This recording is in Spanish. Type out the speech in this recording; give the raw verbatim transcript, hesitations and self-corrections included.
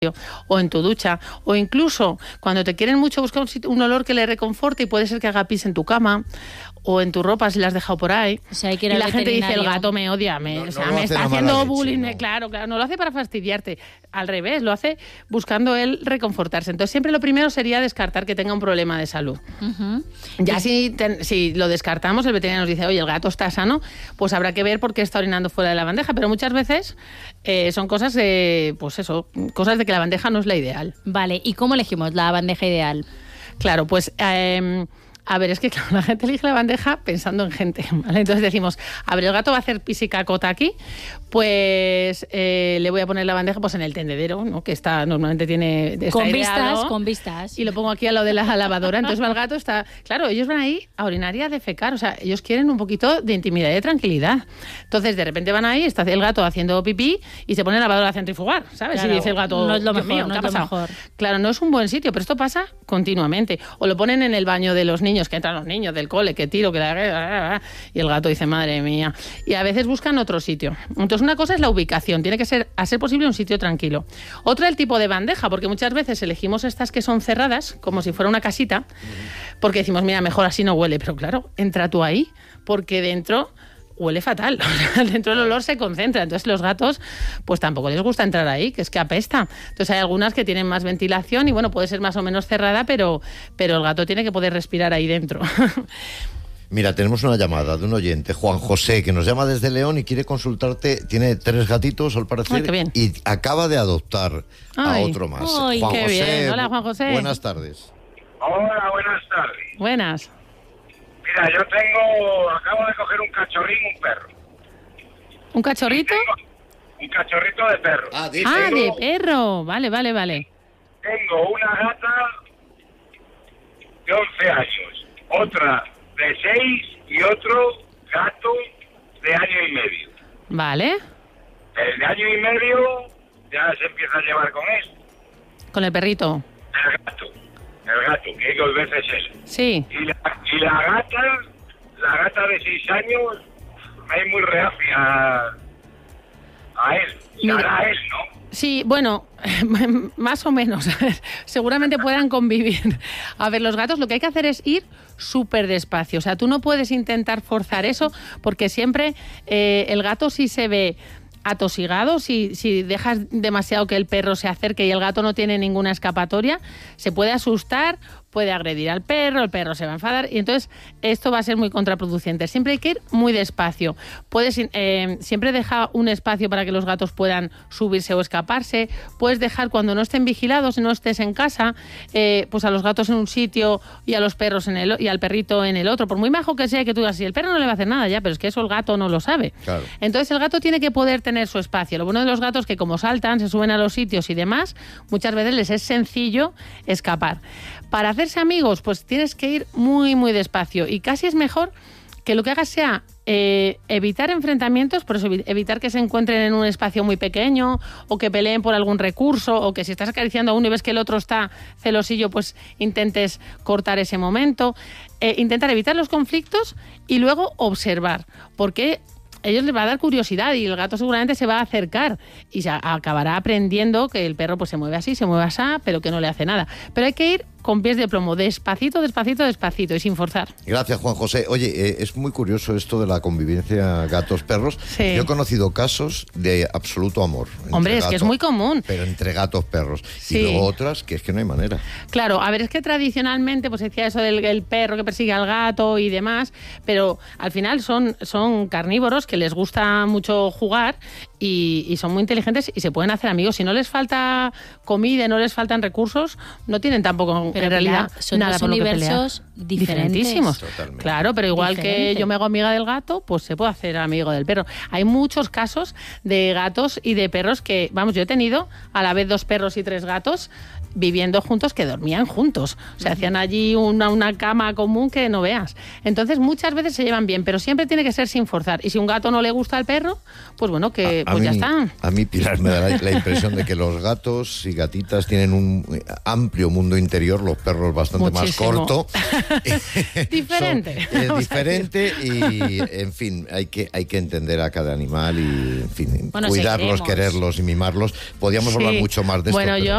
o en tu ducha, o incluso cuando te quieren mucho buscar un, sitio, un olor que le reconforte y puede ser que haga pis en tu cama o en tu ropa si la has dejado por ahí. O sea, hay que ir y al la gente dice, el gato me odia, me, No, o sea, no me está haciendo bullying. leche, no. Claro, claro, no lo hace para fastidiarte. Al revés, lo hace buscando él reconfortarse. Entonces siempre lo primero sería descartar que tenga un problema de salud. Uh-huh. Ya si, ten, si lo descartamos, el veterinario nos dice, oye, el gato está sano, pues habrá que ver por qué está orinando fuera de la bandeja. Pero muchas veces eh, son cosas de, pues eso, cosas de que la bandeja no es la ideal. Vale, ¿y cómo elegimos la bandeja ideal? Claro, pues... Eh, A ver, es que claro, la gente elige la bandeja pensando en gente, ¿vale? Entonces decimos, a ver, el gato va a hacer pis y cacota aquí, pues eh, le voy a poner la bandeja pues en el tendedero, ¿no? Que está normalmente tiene... Está con ideado, vistas, con vistas. Y lo pongo aquí a lo de la lavadora, entonces va el gato, está... Claro, ellos van ahí a orinar y a defecar, o sea, ellos quieren un poquito de intimidad y de tranquilidad. Entonces, de repente van ahí, está el gato haciendo pipí y se pone la lavadora a centrifugar, ¿sabes? Claro, y dice el gato, no es lo Dios mejor, mío, no ¿qué es ha lo pasado? mejor. Claro, no es un buen sitio, pero esto pasa continuamente. O lo ponen en el baño de los niños, que entran los niños del cole, que tiro, que la... Y el gato dice, madre mía. Y a veces buscan otro sitio. Entonces, una cosa es la ubicación. Tiene que ser, a ser posible, un sitio tranquilo. Otra, el tipo de bandeja, porque muchas veces elegimos estas que son cerradas, como si fuera una casita, porque decimos, mira, mejor así no huele. Pero claro, entra tú ahí, porque dentro... huele fatal, dentro el olor se concentra, entonces los gatos pues tampoco les gusta entrar ahí, que es que apesta. Entonces hay algunas que tienen más ventilación y bueno, puede ser más o menos cerrada, pero, pero el gato tiene que poder respirar ahí dentro. Mira, tenemos una llamada de un oyente, Juan José, que nos llama desde León y quiere consultarte. Tiene tres gatitos, al parecer, Ay, qué bien. y acaba de adoptar Ay, a otro más. ay, Juan qué José, bien. Hola, Juan José. Buenas tardes. Hola, buenas tardes. Buenas. Mira, yo tengo, acabo de coger un cachorrín, un perro. ¿Un cachorrito? Tengo un cachorrito de perro. Ah, de- Ah, de Tengo- perro. Vale, vale, vale. Tengo una gata de once años, otra de seis y otro gato de año y medio. Vale. El de año y medio ya se empieza a llevar con él. Con el perrito. El gato, el gato, que hay dos veces él. Sí. Y la, y la gata, la gata de seis años, es muy reacia a, a él. Mira. Será él, ¿no? Sí, bueno, más o menos. Seguramente puedan convivir. A ver, los gatos lo que hay que hacer es ir súper despacio. O sea, tú no puedes intentar forzar eso porque siempre eh, el gato sí se ve atosigado, si, si dejas demasiado que el perro se acerque y el gato no tiene ninguna escapatoria, se puede asustar, puede agredir al perro, el perro se va a enfadar y entonces esto va a ser muy contraproducente. Siempre hay que ir muy despacio. Puedes eh, siempre deja un espacio para que los gatos puedan subirse o escaparse. Puedes dejar cuando no estén vigilados, no estés en casa, eh, pues a los gatos en un sitio y a los perros en el y al perrito en el otro. Por muy majo que sea, que tú digas, si el perro no le va a hacer nada ya, pero es que eso el gato no lo sabe. Claro. Entonces el gato tiene que poder tener su espacio. Lo bueno de los gatos es que como saltan, se suben a los sitios y demás, muchas veces les es sencillo escapar. Para hacerse amigos, pues tienes que ir muy, muy despacio y casi es mejor que lo que hagas sea eh, evitar enfrentamientos, por eso evitar que se encuentren en un espacio muy pequeño o que peleen por algún recurso o que si estás acariciando a uno y ves que el otro está celosillo, pues intentes cortar ese momento. Eh, intentar evitar los conflictos y luego observar, porque ellos les va a dar curiosidad y el gato seguramente se va a acercar y se acabará aprendiendo que el perro pues se mueve así, se mueve así, pero que no le hace nada. Pero hay que ir con pies de plomo, despacito, despacito, despacito y sin forzar. Gracias, Juan José. Oye, eh, es muy curioso esto de la convivencia gatos-perros. Sí. Yo he conocido casos de absoluto amor. entre Hombre, es que es gatos, muy común. Pero entre gatos-perros. Sí. Y luego otras que es que no hay manera. Claro, a ver, es que tradicionalmente pues decía eso del el perro que persigue al gato y demás, pero al final son, son carnívoros que les gusta mucho jugar y, y son muy inteligentes y se pueden hacer amigos. Si no les falta comida, no les faltan recursos, no tienen tampoco Pero en realidad Pilar, son nada dos por lo que universos pelear. diferentes. Diferentísimos. Totalmente. Claro, pero igual Diferente. que yo me hago amiga del gato, pues se puede hacer amigo del perro. Hay muchos casos de gatos y de perros que, vamos, yo he tenido a la vez dos perros y tres gatos viviendo juntos que dormían juntos. O sea, uh-huh. hacían allí una, una cama común que no veas. Entonces, muchas veces se llevan bien, pero siempre tiene que ser sin forzar. Y si un gato no le gusta al perro, pues bueno, que A, a pues mí, ya está. A mí, Pilar, me da la, la impresión de que los gatos y gatitas tienen un amplio mundo interior, los perros bastante Muchísimo. más corto. Diferente. Son, eh, diferente y, en fin, hay que, hay que entender a cada animal y, en fin, Bueno, cuidarlos, seguiremos. quererlos y mimarlos. Podríamos Sí. hablar mucho más de esto. Bueno, pero... yo